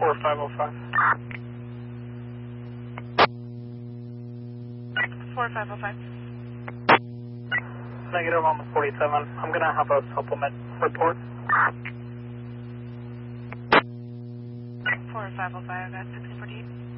4505. 4505. Negative on the 47. I'm going to have a supplement report. 4505, that's 1648.